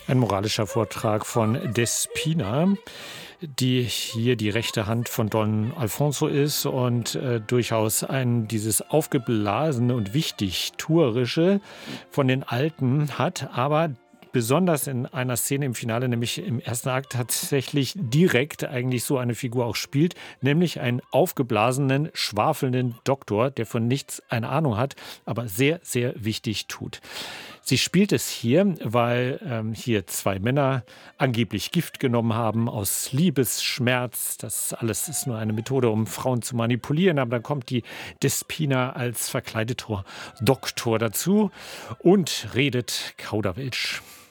Ein moralischer Vortrag von Despina, die hier die rechte Hand von Don Alfonso ist und durchaus dieses aufgeblasene und Wichtigtuerische von den Alten hat, aber besonders in einer Szene im Finale, nämlich im ersten Akt, tatsächlich direkt eigentlich so eine Figur auch spielt, nämlich einen aufgeblasenen, schwafelnden Doktor, der von nichts eine Ahnung hat, aber sehr, sehr wichtig tut. Sie spielt es hier, weil hier zwei Männer angeblich Gift genommen haben aus Liebesschmerz. Das alles ist nur eine Methode, um Frauen zu manipulieren. Aber dann kommt die Despina als verkleideter Doktor dazu und redet Kauderwelsch.